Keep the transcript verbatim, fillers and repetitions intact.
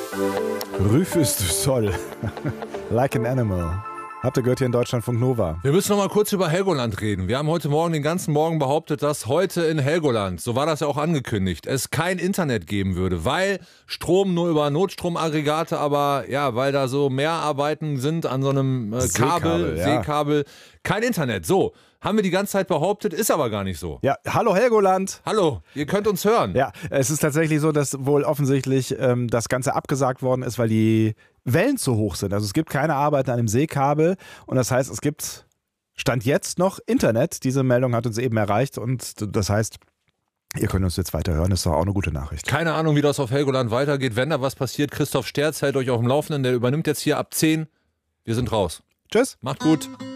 Rufus du Sol. Like an animal. Habt ihr gehört hier in Deutschlandfunk Nova? Wir müssen noch mal kurz über Helgoland reden. Wir haben heute Morgen, den ganzen Morgen behauptet, dass heute in Helgoland, so war das ja auch angekündigt, es kein Internet geben würde, weil Strom nur über Notstromaggregate, aber ja, weil da so Mehrarbeiten sind an so einem äh, Kabel, Seekabel, ja. Seekabel, kein Internet. So, haben wir die ganze Zeit behauptet, ist aber gar nicht so. Ja, hallo Helgoland. Hallo, ihr könnt uns hören. Ja, es ist tatsächlich so, dass wohl offensichtlich ähm, das Ganze abgesagt worden ist, weil die Wellen zu hoch sind. Also es gibt keine Arbeiten an dem Seekabel und das heißt, es gibt Stand jetzt noch Internet. Diese Meldung hat uns eben erreicht und das heißt, ihr könnt uns jetzt weiter hören. Das ist doch auch eine gute Nachricht. Keine Ahnung, wie das auf Helgoland weitergeht. Wenn da was passiert, Christoph Sterz hält euch auf dem Laufenden. Der übernimmt jetzt hier ab zehn. Wir sind raus. Tschüss. Macht gut.